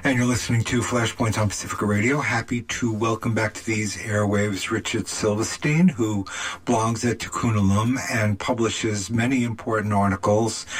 And you're listening to Flashpoints on Pacifica Radio. Happy to welcome back to these airwaves Richard Silverstein, who blogs at Tikkun Olam and publishes many important articles